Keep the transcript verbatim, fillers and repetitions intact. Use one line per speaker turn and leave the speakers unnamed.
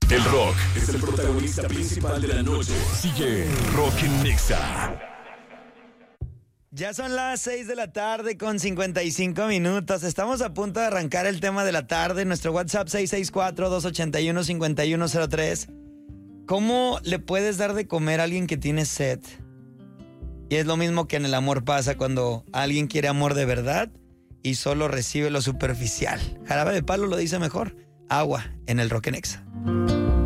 El rock es el protagonista principal de la noche. Sigue Rock en Nexa.
Ya son las seis de la tarde con cincuenta y cinco minutos. Estamos a punto de arrancar el tema de la tarde. Nuestro WhatsApp seis seis cuatro, dos ocho uno, cinco uno cero tres. ¿Cómo le puedes dar de comer a alguien que tiene sed? Y es lo mismo que en el amor pasa cuando alguien quiere amor de verdad y solo recibe lo superficial. Jarabe de Palo lo dice mejor. Agua en el Rock en Nexa.